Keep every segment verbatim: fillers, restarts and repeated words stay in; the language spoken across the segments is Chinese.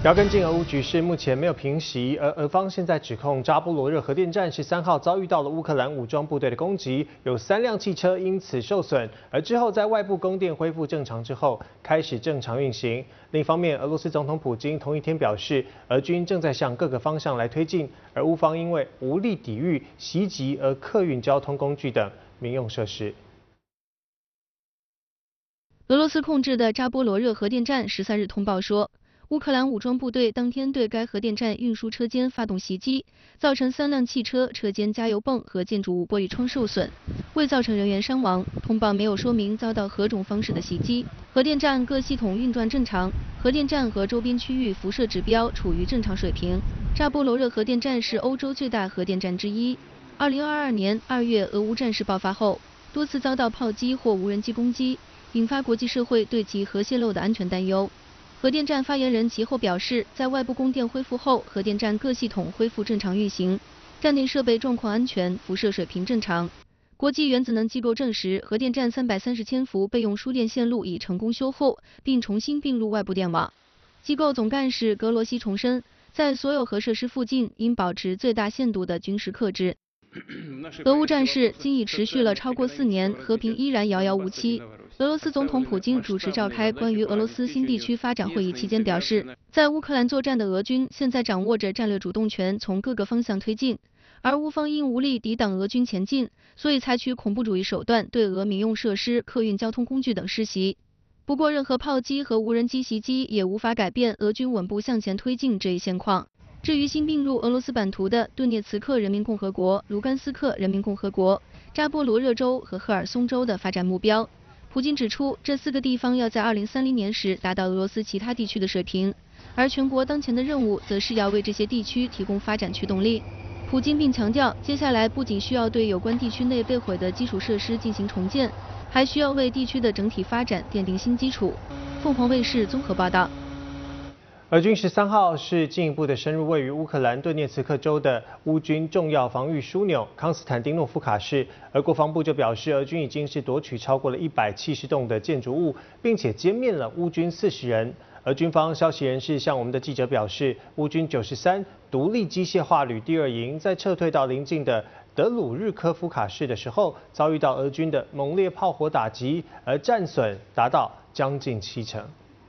要跟进俄乌局势，目前没有平息，而俄方现在指控扎波罗热核电站十三号遭遇到了乌克兰武装部队的攻击，有三辆汽车因此受损，而之后在外部供电恢复正常之后，开始正常运行。另一方面，俄罗斯总统普京同一天表示，俄军正在向各个方向来推进，而乌方因为无力抵御袭击而客运交通工具等民用设施。 俄罗斯控制的扎波罗热核电站十三日通报说，乌克兰武装部队当天对该核电站运输车间发动袭击，造成三辆汽车、车间加油泵和建筑物玻璃窗受损，未造成人员伤亡。通报没有说明遭到何种方式的袭击。核电站各系统运转正常，核电站和周边区域辐射指标处于正常水平。扎波罗热核电站是欧洲最大核电站之一。二零二二年二月俄乌战事爆发后，多次遭到炮击或无人机攻击，引发国际社会对其核泄漏的安全担忧。 核电站发言人其后表示，在外部供电恢复后，核电站各系统恢复正常运行，站内设备状况安全，辐射水平正常。国际原子能机构证实，核电站三百三十千伏备用输电线路已成功修复，并重新并入外部电网。机构总干事格罗西重申，在所有核设施附近应保持最大限度的军事克制。俄乌战事今已持续了超过四年，和平依然遥遥无期。 俄罗斯总统普京主持召开关于俄罗斯新地区发展会议期间表示，在乌克兰作战的俄军现在掌握着战略主动权，从各个方向推进，而乌方因无力抵挡俄军前进，所以采取恐怖主义手段对俄民用设施、客运交通工具等施袭。不过，任何炮击和无人机袭击也无法改变俄军稳步向前推进这一现况。至于新并入俄罗斯版图的顿涅茨克人民共和国、卢甘斯克人民共和国、扎波罗热州和赫尔松州的发展目标。 普京指出，这四个地方要在二零三零年时达到俄罗斯其他地区的水平，而全国当前的任务则是要为这些地区提供发展驱动力。普京并强调，接下来不仅需要对有关地区内被毁的基础设施进行重建，还需要为地区的整体发展奠定新基础。凤凰卫视综合报道。 俄军十三号是进一步的深入位于乌克兰顿涅茨克州的乌军重要防御枢纽康斯坦丁诺夫卡市，而国防部就表示，俄军已经是夺取超过了一百七十栋的建筑物，并且歼灭了乌军四十人。而军方消息人士向我们的记者表示，乌军九十三独立机械化旅第二营在撤退到邻近的德鲁日科夫卡市的时候，遭遇到俄军的猛烈炮火打击，而战损达到将近七成。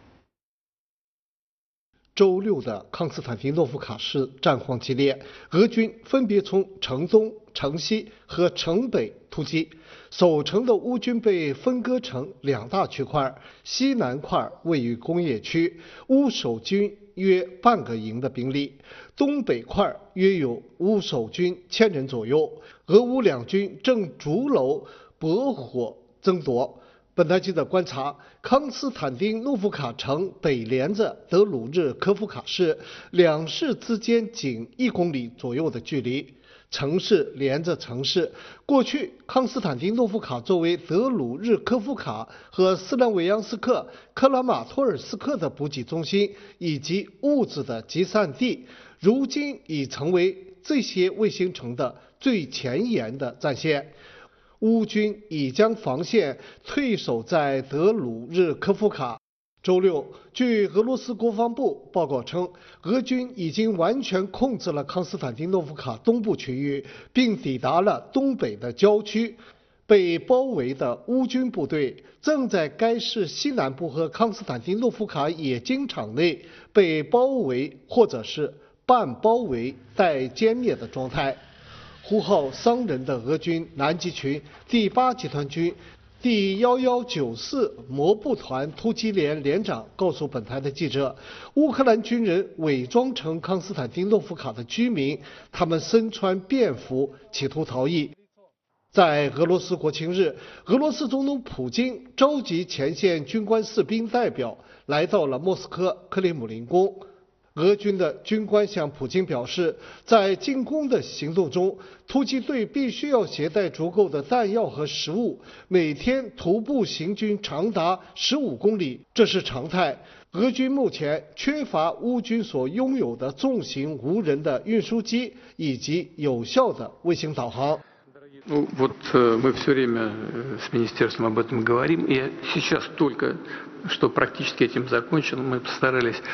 周六的康斯坦丁诺夫卡市战况激烈，俄军分别从城东、城西和城北突击。守城的乌军被分割成两大区块，西南块位于工业区，乌守军约半个营的兵力；东北块约有乌守军千人左右。俄乌两军正逐楼搏火争夺。 本台记者观察，康斯坦丁诺夫卡城北连着德鲁日科夫卡市，两市之间仅一公里左右的距离。城市连着城市。过去，康斯坦丁诺夫卡作为德鲁日科夫卡和斯兰维扬斯克、克拉马托尔斯克的补给中心以及物资的集散地，如今已成为这些卫星城的最前沿的战线。 乌军已将防线退守在德鲁日科夫卡。周六，据俄罗斯国防部报告称，俄军已经完全控制了康斯坦丁诺夫卡东部区域，并抵达了东北的郊区。被包围的乌军部队正在该市西南部和康斯坦丁诺夫卡冶金厂内被包围，或者是半包围、待歼灭的状态。 呼号伤人的俄军南极群第八集团军第一一九四摩步团突击连连长告诉本台的记者，乌克兰军人伪装成康斯坦丁诺夫卡的居民，他们身穿便服，企图逃逸。在俄罗斯国庆日，俄罗斯总统普京召集前线军官士兵代表来到了莫斯科克里姆林宫。 俄军的军官向普京表示，在进攻的行动中，突击队必须要携带足够的弹药和食物，每天徒步行军长达十五公里，这是常态。俄军目前缺乏乌军所拥有的重型无人的运输机以及有效的卫星导航。 Ну, вот мы все время с министерством об этом говорим, и сейчас только что практически этим закончено, мы постарались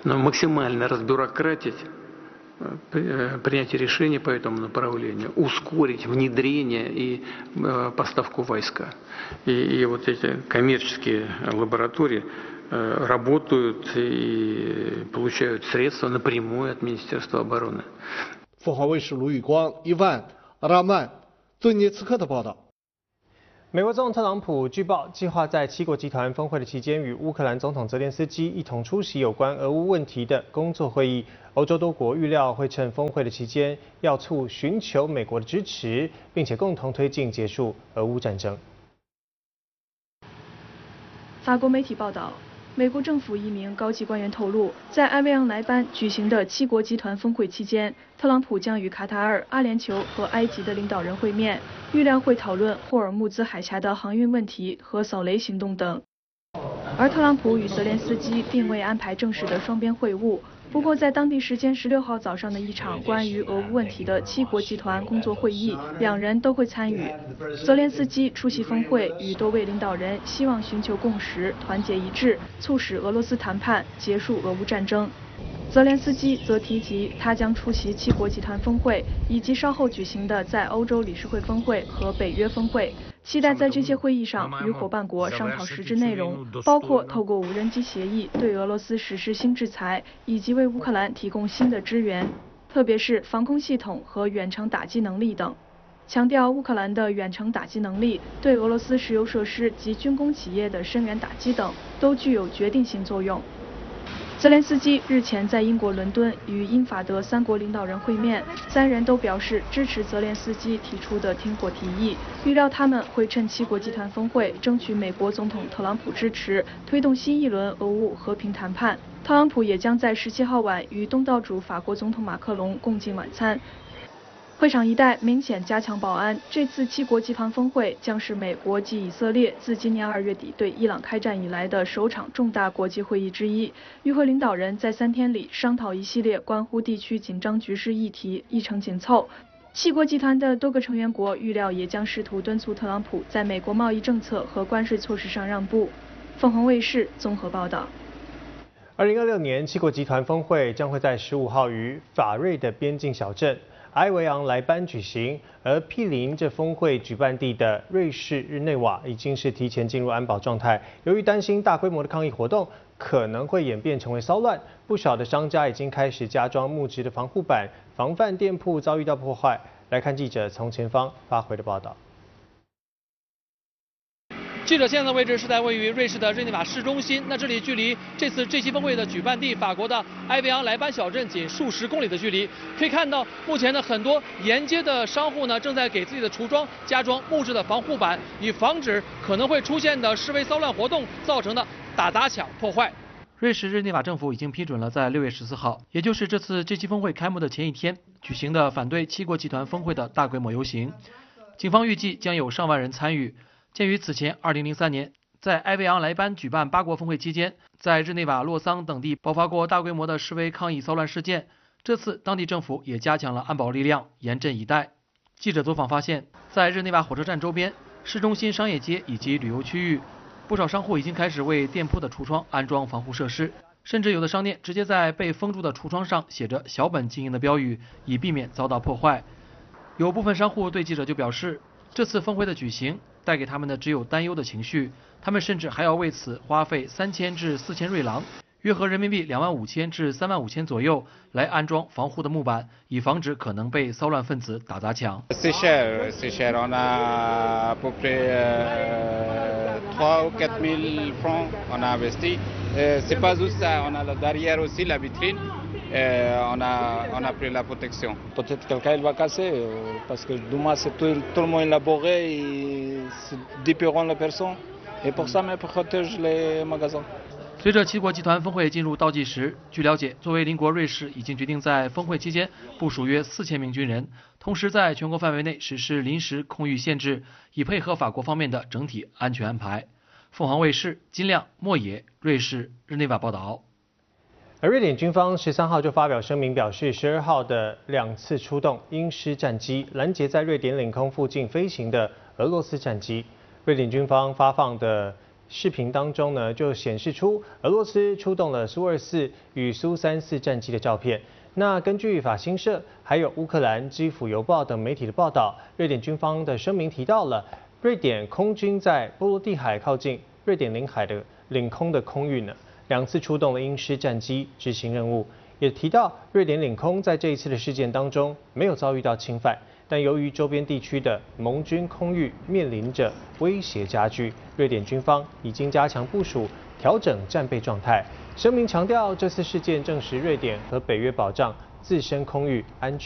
но максимально разбюрократить принятие решений по этому направлению, ускорить внедрение и поставку войска. И, и вот эти коммерческие лаборатории работают и получают средства напрямую от Министерства обороны. 凤凰卫视卢宇光、伊万、拉曼、顿涅茨克的报道。 美国总统特朗普据报计划在七国集团峰会的期间与乌克兰总统泽连斯基一同出席有关俄乌问题的工作会议。欧洲多国预料会趁峰会的期间要促寻求美国的支持，并且共同推进结束俄乌战争。 法国媒体报道，美国政府一名高级官员透露，在埃维昂莱班举行的七国集团峰会期间，特朗普将与卡塔尔、阿联酋和埃及的领导人会面，预料会讨论霍尔木兹海峡的航运问题和扫雷行动等。而特朗普与泽连斯基并未安排正式的双边会晤。不过，在当地时间十六号早上的一场关于俄乌问题的七国集团工作会议，两人都会参与。泽连斯基出席峰会，与多位领导人希望寻求共识、团结一致，促使俄罗斯谈判结束俄乌战争。泽连斯基则提及，他将出席七国集团峰会，以及稍后举行的在欧洲理事会峰会和北约峰会。 期待在这些会议上与伙伴国商讨实质内容，包括透过无人机协议对俄罗斯实施新制裁，以及为乌克兰提供新的支援，特别是防空系统和远程打击能力等。强调乌克兰的远程打击能力对俄罗斯石油设施及军工企业的深远打击等都具有决定性作用。 泽连斯基日前在英国伦敦与英法德三国领导人会面，三人都表示支持泽连斯基提出的停火提议，预料他们会趁七国集团峰会争取美国总统特朗普支持，推动新一轮俄乌和平谈判。特朗普也将在十七号晚与东道主法国总统马克龙共进晚餐。 会场一带明显加强保安。这次七国集团峰会将是美国继以色列自今年二月底对伊朗开战以来的首场重大国际会议之一。与会领导人在三天里商讨一系列关乎地区紧张局势议题，议程紧凑。七国集团的多个成员国预料也将试图敦促特朗普在美国贸易政策和关税措施上让步。凤凰卫视综合报道。 二零二六年七国集团峰会将会在十五号于法瑞的边境小镇 埃维昂莱班举行，而毗邻这峰会举办地的瑞士日内瓦已经是提前进入安保状态。由于担心大规模的抗议活动可能会演变成为骚乱，不少的商家已经开始加装木质的防护板，防范店铺遭遇到破坏。来看记者从前方发回的报道。 记者现在的位置是在位于瑞士的日内瓦市中心，那这里距离这次 G 七峰会的举办地法国的埃维昂莱班小镇仅数十公里的距离。可以看到，目前呢很多沿街的商户呢正在给自己的橱窗加装木质的防护板，以防止可能会出现的示威骚乱活动造成的打砸抢破坏。瑞士日内瓦政府已经批准了在六月十四号，也就是这次 G 七峰会开幕的前一天举行的反对七国集团峰会的大规模游行，警方预计将有上万人参与。 鉴于此前二零零三年在埃维昂莱班举办八国峰会期间，在日内瓦、洛桑等地爆发过大规模的示威抗议骚乱事件，这次当地政府也加强了安保力量，严阵以待。记者走访发现，在日内瓦火车站周边、市中心商业街以及旅游区域，不少商户已经开始为店铺的橱窗安装防护设施，甚至有的商店直接在被封住的橱窗上写着“小本经营”的标语，以避免遭到破坏。有部分商户对记者就表示，这次峰会的举行 带给他们的只有担忧的情绪，他们甚至还要为此花费三千至四千瑞郎，约合人民币两万五千至三万五千左右，来安装防护的木板，以防止可能被骚乱分子打砸抢。 C'est cher, c'est cher. On a à peu près trois ou quatre mille francs. On a investi. C'est pas juste ça. On a derrière aussi la vitrine. On a on a pris la protection. Peut-être quelqu'un il va casser parce que demain c'est tout tellement élaboré et c'est différent la personne. Et pour ça, on protège les magasins. 随着七国集团峰会进入倒计时，据了解，作为邻国瑞士已经决定在峰会期间部署约四千名军人，同时在全国范围内实施临时空域限制，以配合法国方面的整体安全安排。凤凰卫视金亮、莫野，瑞士日内瓦报道。 而瑞典军方十三号就发表声明表示，十二号的两次出动鹰狮战机拦截在瑞典领空附近飞行的俄罗斯战机。瑞典军方发放的视频当中呢，就显示出俄罗斯出动了苏二四与苏三四战机的照片。那根据法新社还有乌克兰基辅邮报等媒体的报道，瑞典军方的声明提到了瑞典空军在波罗的海靠近瑞典领海的领空的空域呢，两次出动了鹰狮战机执行任务。也提到瑞典领空在这一次的事件当中没有遭遇到侵犯。但由于周边地区的盟军空域面临着威胁加剧，瑞典军方已经加强部署，调整战备状态。声明强调，这次事件证实瑞典和北约保障自身空域安全。